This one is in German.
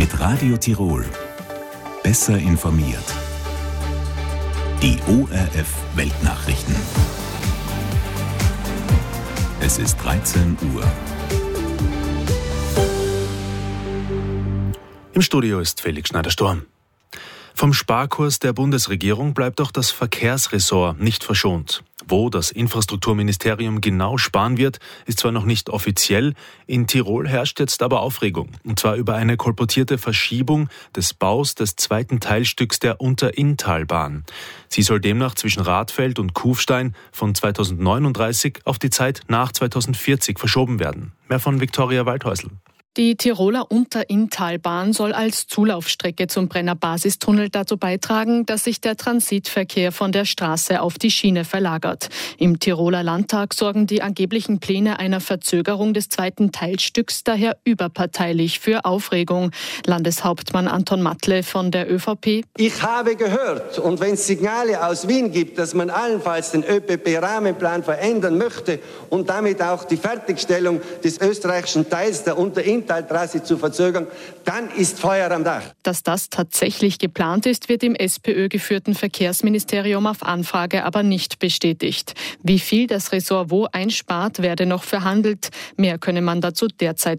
Mit Radio Tirol. Besser informiert. Die ORF Weltnachrichten. Es ist 13 Uhr. Im Studio ist Felix Schneider-Storm. Vom Sparkurs der Bundesregierung bleibt auch das Verkehrsressort nicht verschont. Wo das Infrastrukturministerium genau sparen wird, ist zwar noch nicht offiziell, in Tirol herrscht jetzt aber Aufregung. Und zwar über eine kolportierte Verschiebung des Baus des zweiten Teilstücks der Unterinntalbahn. Sie soll demnach zwischen Radfeld und Kufstein von 2039 auf die Zeit nach 2040 verschoben werden. Mehr von Viktoria Waldhäusl. Die Tiroler Unterinntalbahn soll als Zulaufstrecke zum Brenner Basistunnel dazu beitragen, dass sich der Transitverkehr von der Straße auf die Schiene verlagert. Im Tiroler Landtag sorgen die angeblichen Pläne einer Verzögerung des zweiten Teilstücks daher überparteilich für Aufregung. Landeshauptmann Anton Matle von der ÖVP: Ich habe gehört, und wenn es Signale aus Wien gibt, dass man allenfalls den ÖPP-Rahmenplan verändern möchte und damit auch die Fertigstellung des österreichischen Teils der Unterinntaltrasse zu verzögern, dann ist Feuer am Dach. Dass das tatsächlich geplant ist, wird im SPÖ-geführten Verkehrsministerium auf Anfrage aber nicht bestätigt. Wie viel das Ressort wo einspart, werde noch verhandelt. Mehr könne man dazu derzeit